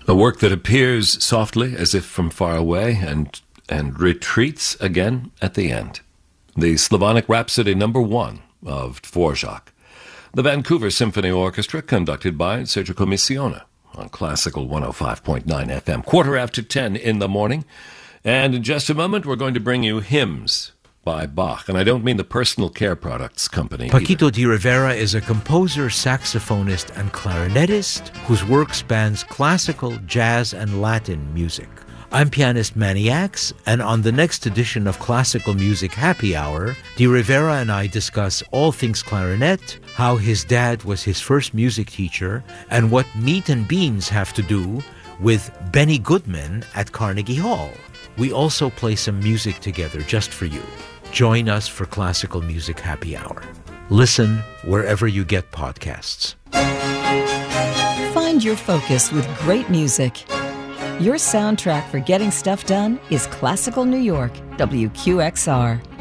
A work that appears softly as if from far away and retreats again at the end. The Slavonic Rhapsody No. 1 of Dvorak. The Vancouver Symphony Orchestra, conducted by Sergio Commissione on Classical 105.9 FM, 10:15 in the morning. And in just a moment, we're going to bring you hymns by Bach. And I don't mean the personal care products company. Paquito de Rivera is a composer, saxophonist, and clarinetist whose work spans classical, jazz, and Latin music. I'm pianist Manny Axe, and on the next edition of Classical Music Happy Hour, de Rivera and I discuss all things clarinet, how his dad was his first music teacher, and what meat and beans have to do with Benny Goodman at Carnegie Hall. We also play some music together just for you. Join us for Classical Music Happy Hour. Listen wherever you get podcasts. Find your focus with great music. Your soundtrack for getting stuff done is Classical New York, WQXR.